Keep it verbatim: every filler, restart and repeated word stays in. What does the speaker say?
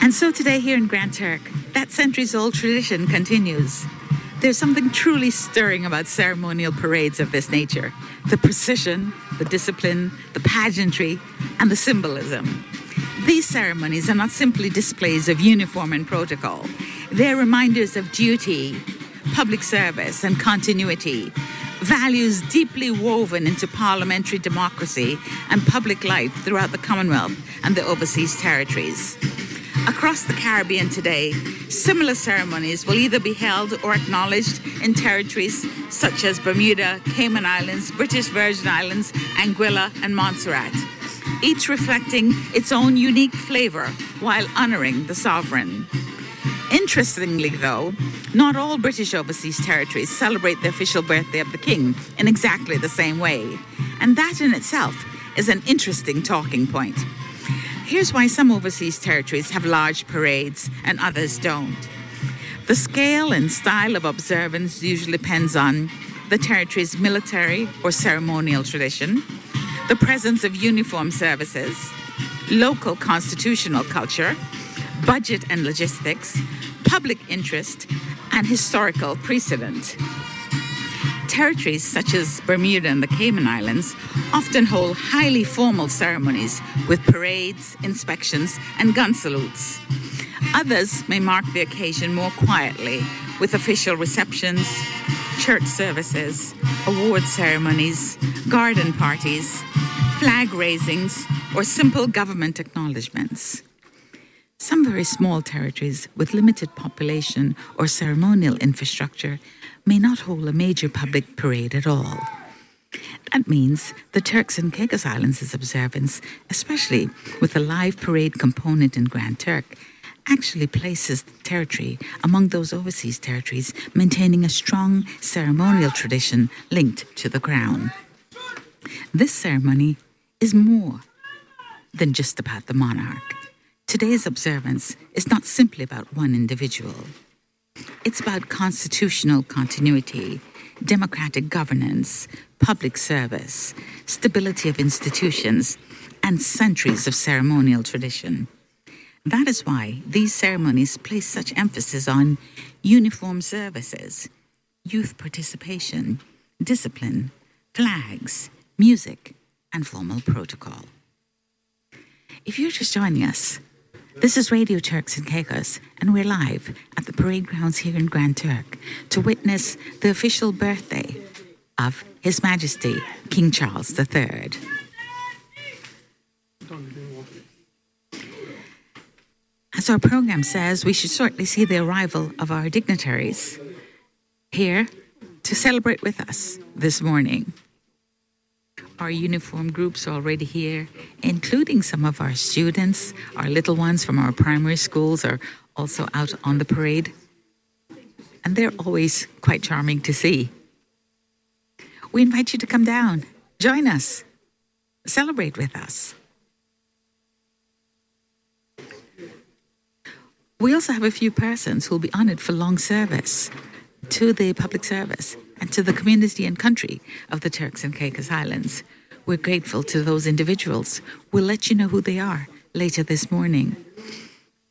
And so today here in Grand Turk, that centuries-old tradition continues. There's something truly stirring about ceremonial parades of this nature. The precision, the discipline, the pageantry, and the symbolism. These ceremonies are not simply displays of uniform and protocol. They're reminders of duty, public service, and continuity, values deeply woven into parliamentary democracy and public life throughout the Commonwealth and the overseas territories. Across the Caribbean today, similar ceremonies will either be held or acknowledged in territories such as Bermuda, Cayman Islands, British Virgin Islands, Anguilla, and Montserrat, each reflecting its own unique flavor while honoring the sovereign. Interestingly, though, not all British overseas territories celebrate the official birthday of the King in exactly the same way, and that in itself is an interesting talking point. Here's why some overseas territories have large parades and others don't. The scale and style of observance usually depends on the territory's military or ceremonial tradition, the presence of uniform services, local constitutional culture, budget and logistics, public interest, and historical precedent. Territories such as Bermuda and the Cayman Islands often hold highly formal ceremonies with parades, inspections, and gun salutes. Others may mark the occasion more quietly with official receptions, church services, award ceremonies, garden parties, flag raisings, or simple government acknowledgements. Some very small territories with limited population or ceremonial infrastructure may not hold a major public parade at all. That means the Turks and Caicos Islands' observance, especially with the live parade component in Grand Turk, actually places the territory among those overseas territories maintaining a strong ceremonial tradition linked to the crown. This ceremony is more than just about the monarch. Today's observance is not simply about one individual. It's about constitutional continuity, democratic governance, public service, stability of institutions, and centuries of ceremonial tradition. That is why these ceremonies place such emphasis on uniform services, youth participation, discipline, flags, music, and formal protocol. If you're just joining us, this is Radio Turks and Caicos, and we're live at the parade grounds here in Grand Turk to witness the official birthday of His Majesty King Charles the Third. As our program says, we should shortly see the arrival of our dignitaries here to celebrate with us this morning. Our uniform groups are already here, including some of our students. Our little ones from our primary schools are also out on the parade. And they're always quite charming to see. We invite you to come down, join us, celebrate with us. We also have a few persons who will be honored for long service to the public service and to the community and country of the Turks and Caicos Islands. We're grateful to those individuals. We'll let you know who they are later this morning.